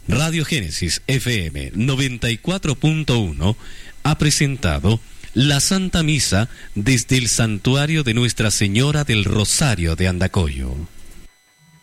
Radio Génesis FM 94.1 ha presentado la Santa Misa desde el Santuario de Nuestra Señora del Rosario de Andacollo.